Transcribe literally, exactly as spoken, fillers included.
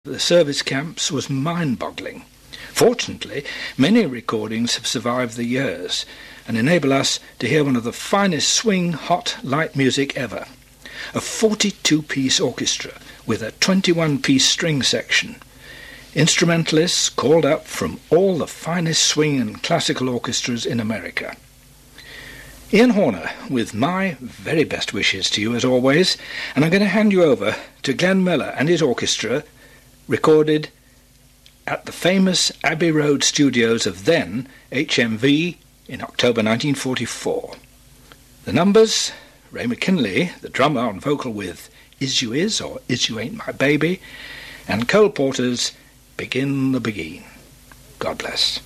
the service camps was mind-boggling. Fortunately, many recordings have survived the years and enable us to hear one of the finest swing, hot, light music ever. A forty-two piece orchestra with a twenty-one piece string section. Instrumentalists called up from all the finest swing and classical orchestras in America. Ian Horner, with my very best wishes to you as always, and I'm going to hand you over to Glenn Miller and his orchestra, recorded at the famous Abbey Road studios of then H M V in October nineteen forty-four. The numbers: Ray McKinley, the drummer on vocal with Is You Is or Is You Ain't My Baby, and Cole Porter's Begin the Begin. God bless.